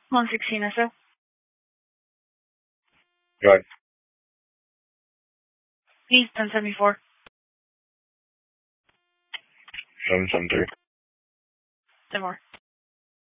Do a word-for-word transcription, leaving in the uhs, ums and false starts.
one sixteen S O. Right. East ten seventy-four. seven seven three. Ten more.